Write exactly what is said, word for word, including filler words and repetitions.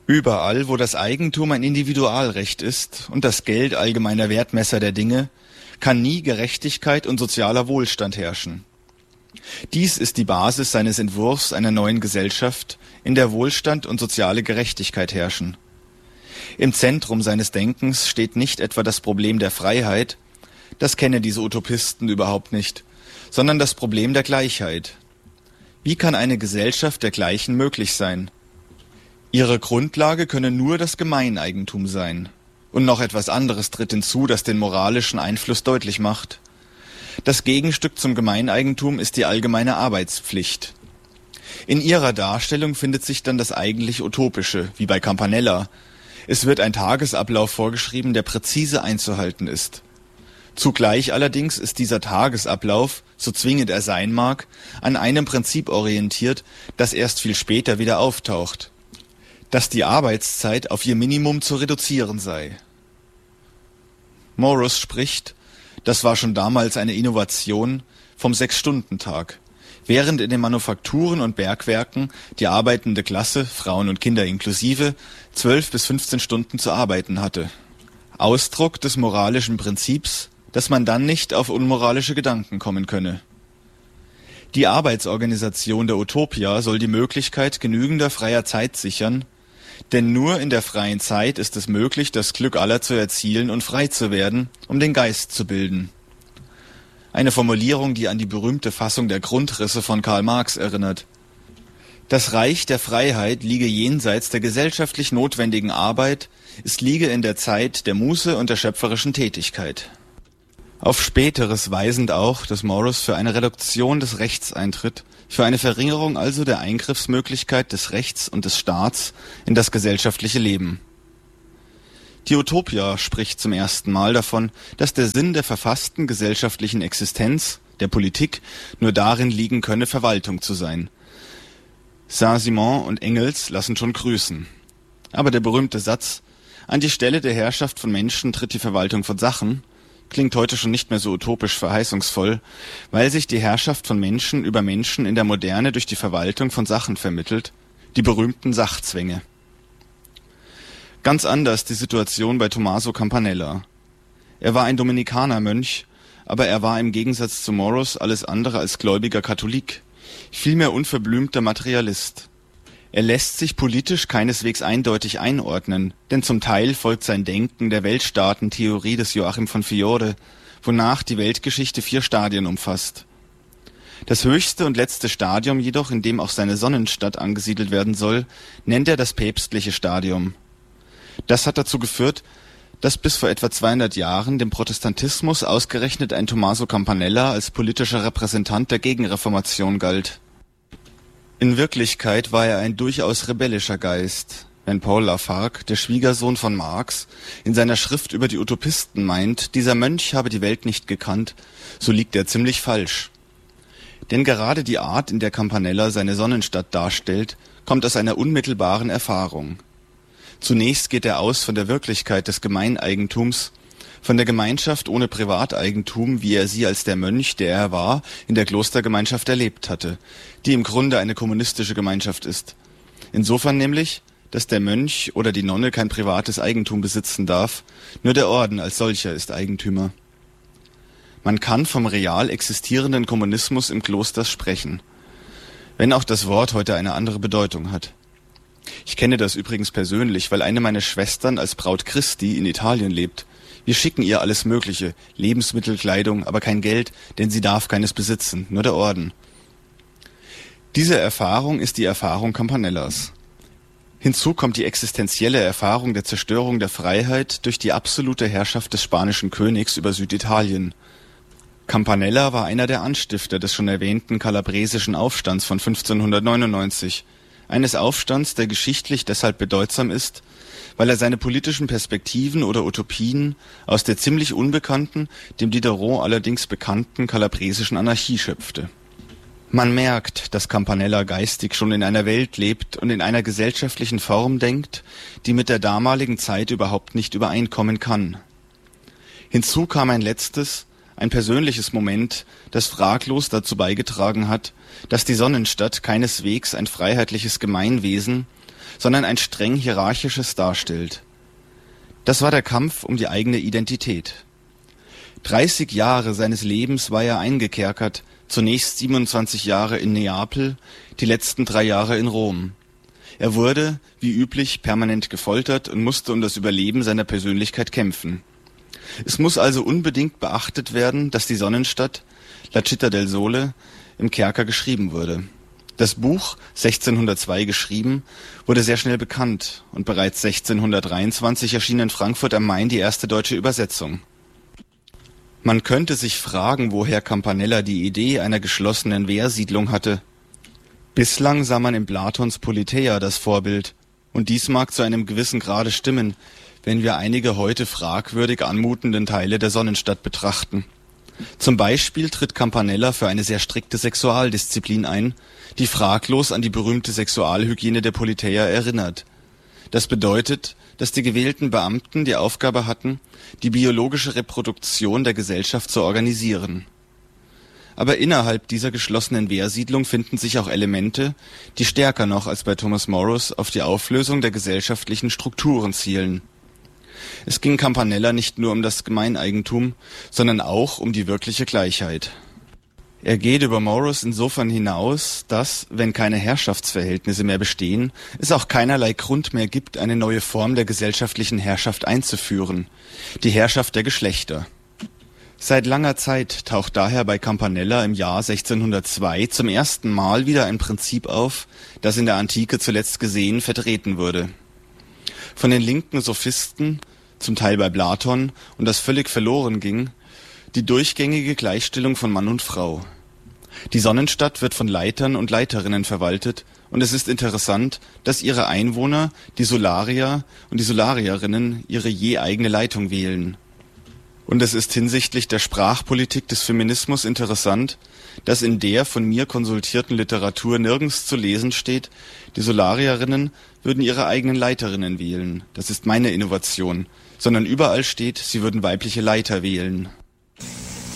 Überall, wo das Eigentum ein Individualrecht ist und das Geld allgemeiner Wertmesser der Dinge, kann nie Gerechtigkeit und sozialer Wohlstand herrschen. Dies ist die Basis seines Entwurfs einer neuen Gesellschaft, in der Wohlstand und soziale Gerechtigkeit herrschen. Im Zentrum seines Denkens steht nicht etwa das Problem der Freiheit, das kennen diese Utopisten überhaupt nicht, sondern das Problem der Gleichheit. Wie kann eine Gesellschaft der Gleichen möglich sein? Ihre Grundlage könne nur das Gemeineigentum sein. Und noch etwas anderes tritt hinzu, das den moralischen Einfluss deutlich macht. Das Gegenstück zum Gemeineigentum ist die allgemeine Arbeitspflicht. In ihrer Darstellung findet sich dann das eigentlich Utopische, wie bei Campanella. Es wird ein Tagesablauf vorgeschrieben, der präzise einzuhalten ist. Zugleich allerdings ist dieser Tagesablauf, so zwingend er sein mag, an einem Prinzip orientiert, das erst viel später wieder auftaucht: dass die Arbeitszeit auf ihr Minimum zu reduzieren sei. Morus spricht, das war schon damals eine Innovation, vom Sechs-Stunden-Tag, während in den Manufakturen und Bergwerken die arbeitende Klasse, Frauen und Kinder inklusive, zwölf bis fünfzehn Stunden zu arbeiten hatte. Ausdruck des moralischen Prinzips, dass man dann nicht auf unmoralische Gedanken kommen könne. Die Arbeitsorganisation der Utopia soll die Möglichkeit genügender freier Zeit sichern, denn nur in der freien Zeit ist es möglich, das Glück aller zu erzielen und frei zu werden, um den Geist zu bilden. Eine Formulierung, die an die berühmte Fassung der Grundrisse von Karl Marx erinnert. Das Reich der Freiheit liege jenseits der gesellschaftlich notwendigen Arbeit, es liege in der Zeit der Muße und der schöpferischen Tätigkeit. Auf Späteres weisend auch, dass Morus für eine Reduktion des Rechts eintritt, für eine Verringerung also der Eingriffsmöglichkeit des Rechts und des Staats in das gesellschaftliche Leben. Die Utopia spricht zum ersten Mal davon, dass der Sinn der verfassten gesellschaftlichen Existenz, der Politik, nur darin liegen könne, Verwaltung zu sein. Saint-Simon und Engels lassen schon grüßen. Aber der berühmte Satz, an die Stelle der Herrschaft von Menschen tritt die Verwaltung von Sachen, klingt heute schon nicht mehr so utopisch verheißungsvoll, weil sich die Herrschaft von Menschen über Menschen in der Moderne durch die Verwaltung von Sachen vermittelt, die berühmten Sachzwänge. Ganz anders die Situation bei Tommaso Campanella. Er war ein Dominikanermönch, aber er war im Gegensatz zu Morus alles andere als gläubiger Katholik, vielmehr unverblümter Materialist. Er lässt sich politisch keineswegs eindeutig einordnen, denn zum Teil folgt sein Denken der Weltstaatentheorie des Joachim von Fiore, wonach die Weltgeschichte vier Stadien umfasst. Das höchste und letzte Stadium jedoch, in dem auch seine Sonnenstadt angesiedelt werden soll, nennt er das päpstliche Stadium. Das hat dazu geführt, dass bis vor etwa zweihundert Jahren dem Protestantismus ausgerechnet ein Tommaso Campanella als politischer Repräsentant der Gegenreformation galt. In Wirklichkeit war er ein durchaus rebellischer Geist, wenn Paul Lafargue, der Schwiegersohn von Marx, in seiner Schrift über die Utopisten meint, dieser Mönch habe die Welt nicht gekannt, so liegt er ziemlich falsch. Denn gerade die Art, in der Campanella seine Sonnenstadt darstellt, kommt aus einer unmittelbaren Erfahrung. Zunächst geht er aus von der Wirklichkeit des Gemeineigentums, von der Gemeinschaft ohne Privateigentum, wie er sie als der Mönch, der er war, in der Klostergemeinschaft erlebt hatte, die im Grunde eine kommunistische Gemeinschaft ist. Insofern nämlich, dass der Mönch oder die Nonne kein privates Eigentum besitzen darf, nur der Orden als solcher ist Eigentümer. Man kann vom real existierenden Kommunismus im Kloster sprechen, wenn auch das Wort heute eine andere Bedeutung hat. Ich kenne das übrigens persönlich, weil eine meiner Schwestern als Braut Christi in Italien lebt. Wir schicken ihr alles Mögliche, Lebensmittel, Kleidung, aber kein Geld, denn sie darf keines besitzen, nur der Orden. Diese Erfahrung ist die Erfahrung Campanellas. Hinzu kommt die existenzielle Erfahrung der Zerstörung der Freiheit durch die absolute Herrschaft des spanischen Königs über Süditalien. Campanella war einer der Anstifter des schon erwähnten kalabresischen Aufstands von fünfzehnhundertneunundneunzig, eines Aufstands, der geschichtlich deshalb bedeutsam ist, weil er seine politischen Perspektiven oder Utopien aus der ziemlich unbekannten, dem Diderot allerdings bekannten kalabresischen Anarchie schöpfte. Man merkt, dass Campanella geistig schon in einer Welt lebt und in einer gesellschaftlichen Form denkt, die mit der damaligen Zeit überhaupt nicht übereinkommen kann. Hinzu kam ein letztes, ein persönliches Moment, das fraglos dazu beigetragen hat, dass die Sonnenstadt keineswegs ein freiheitliches Gemeinwesen, sondern ein streng hierarchisches darstellt. Das war der Kampf um die eigene Identität. Dreißig Jahre seines Lebens war er eingekerkert, zunächst siebenundzwanzig Jahre in Neapel, die letzten drei Jahre in Rom. Er wurde, wie üblich, permanent gefoltert und musste um das Überleben seiner Persönlichkeit kämpfen. Es muss also unbedingt beachtet werden, dass die Sonnenstadt, La Città del Sole, im Kerker geschrieben wurde. Das Buch, sechzehnhundertzwei geschrieben, wurde sehr schnell bekannt und bereits sechzehnhundertdreiundzwanzig erschien in Frankfurt am Main die erste deutsche Übersetzung. Man könnte sich fragen, woher Campanella die Idee einer geschlossenen Wehrsiedlung hatte. Bislang sah man in Platons Politeia das Vorbild, und dies mag zu einem gewissen Grade stimmen, wenn wir einige heute fragwürdig anmutenden Teile der Sonnenstadt betrachten. Zum Beispiel tritt Campanella für eine sehr strikte Sexualdisziplin ein, die fraglos an die berühmte Sexualhygiene der Politeia erinnert. Das bedeutet, dass die gewählten Beamten die Aufgabe hatten, die biologische Reproduktion der Gesellschaft zu organisieren. Aber innerhalb dieser geschlossenen Wehrsiedlung finden sich auch Elemente, die stärker noch als bei Thomas Morus auf die Auflösung der gesellschaftlichen Strukturen zielen. Es ging Campanella nicht nur um das Gemeineigentum, sondern auch um die wirkliche Gleichheit. Er geht über Morus insofern hinaus, dass, wenn keine Herrschaftsverhältnisse mehr bestehen, es auch keinerlei Grund mehr gibt, eine neue Form der gesellschaftlichen Herrschaft einzuführen, die Herrschaft der Geschlechter. Seit langer Zeit taucht daher bei Campanella im Jahr sechzehnhundertzwei zum ersten Mal wieder ein Prinzip auf, das in der Antike zuletzt gesehen vertreten wurde. Von den linken Sophisten, zum Teil bei Platon, und das völlig verloren ging, die durchgängige Gleichstellung von Mann und Frau. Die Sonnenstadt wird von Leitern und Leiterinnen verwaltet, und es ist interessant, dass ihre Einwohner, die Solarier und die Solarierinnen, ihre je eigene Leitung wählen. Und es ist hinsichtlich der Sprachpolitik des Feminismus interessant, dass in der von mir konsultierten Literatur nirgends zu lesen steht, die Solarierinnen würden ihre eigenen Leiterinnen wählen. Das ist meine Innovation. Sondern überall steht, sie würden weibliche Leiter wählen.